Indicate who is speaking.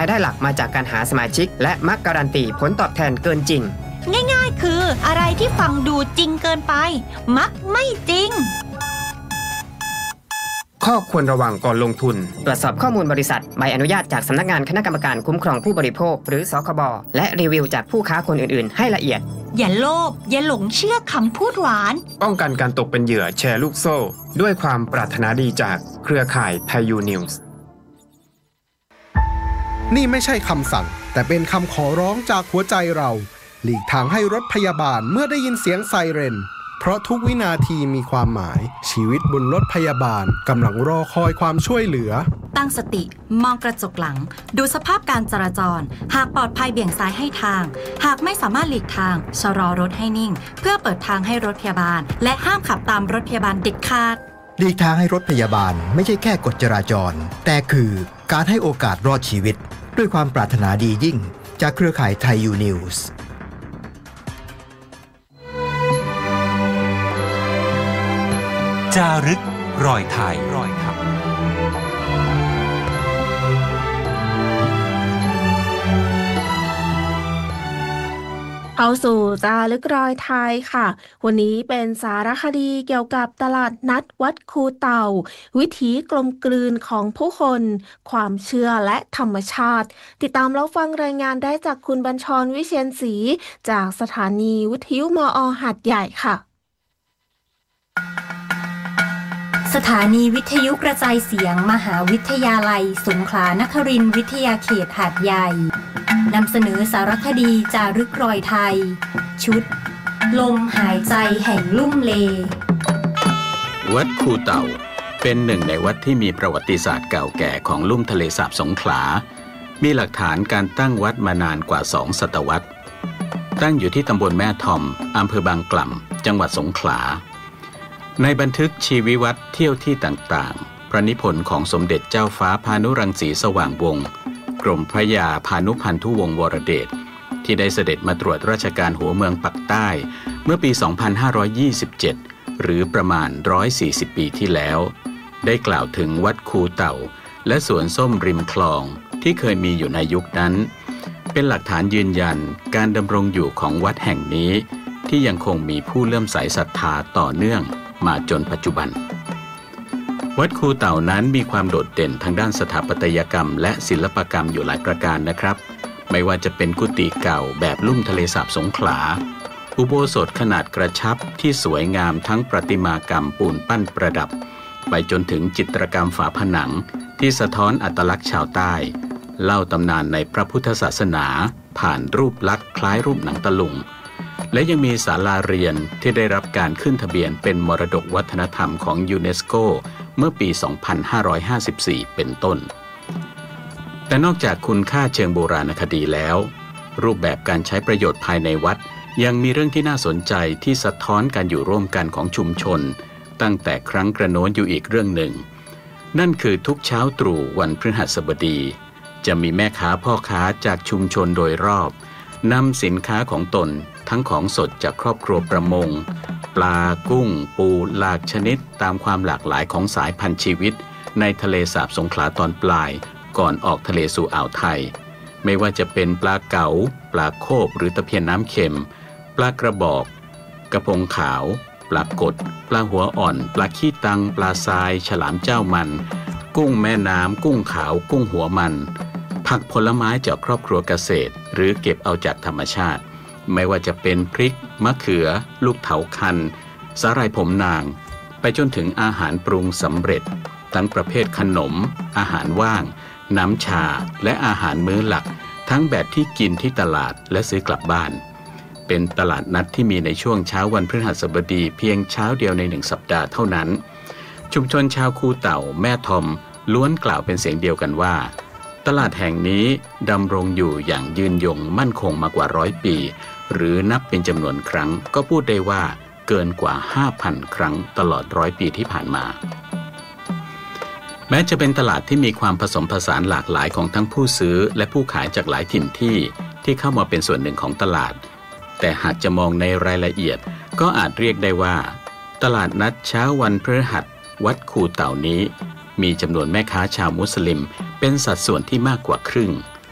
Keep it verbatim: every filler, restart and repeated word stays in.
Speaker 1: ายได้หลักมาจากการหาสมาชิกและมักการันตีผลตอบแทนเกินจริง
Speaker 2: ง่ายๆคืออะไรที่ฟังดูจริงเกินไปมักไม่จริง
Speaker 1: ข้อควรระวังก่อนลงทุนตรวจสอบข้อมูลบริษัทใบอนุญาตจากสำนักงานคณะกรรมการคุ้มครองผู้บริโภคหรือสคบและรีวิวจากผู้ค้าคนอื่นๆให้ละเอียด
Speaker 2: อย่าโลภอย่าหลงเชื่อคำพูดหวาน
Speaker 1: ป้องกันการตกเป็นเหยื่อแชร์ลูกโซ่ด้วยความปรารถนาดีจากเครือข่ายไทยยูนิวส์
Speaker 3: นี่ไม่ใช่คำสั่งแต่เป็นคำขอร้องจากหัวใจเราหลีกทางให้รถพยาบาลเมื่อได้ยินเสียงไซเรนเพราะทุกวินาทีมีความหมายชีวิตบนรถพยาบาลกำลังรอคอยความช่วยเหลือ
Speaker 4: ตั้งสติมองกระจกหลังดูสภาพการจราจรหากปลอดภัยเบี่ยงซ้ายให้ทางหากไม่สามารถหลีกทางชะลอรถให้นิ่งเพื่อเปิดทางให้รถพยาบาลและห้ามขับตามรถพยาบาลเด็ดขาด
Speaker 5: หลีกทางให้รถพยาบาลไม่ใช่แค่กฎจราจรแต่คือการให้โอกาสรอดชีวิตด้วยความปรารถนาดียิ่งจากเครือข่ายไทยยูนิวส์
Speaker 6: จารึกรอยไทยรอยธรรม
Speaker 7: เข้าสู่จารึกรอยไทยค่ะวันนี้เป็นสารคดีเกี่ยวกับตลาดนัดวัดคูเต่าวิถีกลมกลืนของผู้คนความเชื่อและธรรมชาติติดตามรับฟังรายงานได้จากคุณบัญชรวิเชียรศรีจากสถานีวิทยุมอ.หาดใหญ่ค่ะ
Speaker 4: สถานีวิทยุกระจายเสียงมหาวิทยาลัยสงขลานครินทร์วิทยาเขตหาดใหญ่นำเสนอสารคดีจารึกรอยไทยชุดลมหายใจแห่งลุ่มเล
Speaker 8: วัดคูเต่าเป็นหนึ่งในวัดที่มีประวัติศาสตร์เก่าแก่ของลุ่มทะเลสาบสงขลามีหลักฐานการตั้งวัดมานานกว่าสองศตวรรษตั้งอยู่ที่ตำบลแม่ทอมอำเภอบางกล่ำจังหวัดสงขลาในบันทึกชีวิวัตรเที่ยวที่ต่างๆพระนิพนธ์ของสมเด็จเจ้าฟ้าพานุรังสีสว่างวงศ์กรมพระยาพานุพันธุวงศ์วรเดชที่ได้เสด็จมาตรวจราชการหัวเมืองปักใต้เมื่อปี สองพันห้าร้อยยี่สิบเจ็ด หรือประมาณ หนึ่งร้อยสี่สิบ ปีที่แล้วได้กล่าวถึงวัดคูเต่าและสวนส้มริมคลองที่เคยมีอยู่ในยุคนั้นเป็นหลักฐานยืนยันการดำรงอยู่ของวัดแห่งนี้ที่ยังคงมีผู้เลื่อมใสศรัทธาต่อเนื่องมาจนปัจจุบันวัดคูเต่านั้นมีความโดดเด่นทางด้านสถาปัตยกรรมและศิลปกรรมอยู่หลายประการนะครับไม่ว่าจะเป็นกุฏิเก่าแบบลุ่มทะเลสาบสงขลาอุโบสถขนาดกระชับที่สวยงามทั้งประติมากรรมปูนปั้นประดับไปจนถึงจิตรกรรมฝาผนังที่สะท้อนอัตลักษณ์ชาวใต้เล่าตำนานในพระพุทธศาสนาผ่านรูปลักษณ์คล้ายรูปหนังตะลุงและยังมีศาลาเรียนที่ได้รับการขึ้นทะเบียนเป็นมรดกวัฒนธรรมของยูเนสโกเมื่อปี สองพันห้าร้อยห้าสิบสี่ เป็นต้นแต่นอกจากคุณค่าเชิงโบราณคดีแล้วรูปแบบการใช้ประโยชน์ภายในวัดยังมีเรื่องที่น่าสนใจที่สะท้อนการอยู่ร่วมกันของชุมชนตั้งแต่ครั้งกระโน้นอยู่อีกเรื่องหนึ่งนั่นคือทุกเช้าตรู่วันพฤหัสบดีจะมีแม่ค้าพ่อค้าจากชุมชนโดยรอบนำสินค้าของตนทั้งของสดจากครอบครัวประมงปลากุ้งปูหลากชนิดตามความหลากหลายของสายพันธุ์ชีวิตในทะเลสาบสงขลาตอนปลายก่อนออกทะเลสู่อ่าวไทยไม่ว่าจะเป็นปลาเก๋าปลาโคบหรือตะเพียนน้ำเค็มปลากระบอกกระพงขาวปลากดปลาหัวอ่อนปลาขี้ตังปลาทรายฉลามเจ้ามันกุ้งแม่น้ำกุ้งขาวกุ้งหัวมันผักผลไม้จากครอบครัวเกษตรหรือเก็บเอาจากธรรมชาติไม่ว่าจะเป็นพริกมะเขือลูกเถาคันสาหร่ายผมนางไปจนถึงอาหารปรุงสำเร็จทั้งประเภทขนมอาหารว่างน้ำชาและอาหารมื้อหลักทั้งแบบที่กินที่ตลาดและซื้อกลับบ้านเป็นตลาดนัดที่มีในช่วงเช้าวันพฤหัสบดีเพียงเช้าเดียวในหนึ่งสัปดาห์เท่านั้นชุมชนชาวคูเต่าแม่ทอมล้วนกล่าวเป็นเสียงเดียวกันว่าตลาดแห่งนี้ดำรงอยู่อย่างยืนยงมั่นคงมากว่าร้อยปีหรือนับเป็นจำนวนครั้งก็พูดได้ว่าเกินกว่า ห้าพัน ครั้งตลอดร้อยปีที่ผ่านมาแม้จะเป็นตลาดที่มีความผสมผสานหลากหลายของทั้งผู้ซื้อและผู้ขายจากหลายถิ่นที่ที่เข้ามาเป็นส่วนหนึ่งของตลาดแต่หากจะมองในรายละเอียดก็อาจเรียกได้ว่าตลาดนัดเช้าวันพฤหัสวัดคูเต่านี้มีจำนวนแม่ค้าชาวมุสลิมเป็นสัดส่วนที่มากกว่าครึ่ง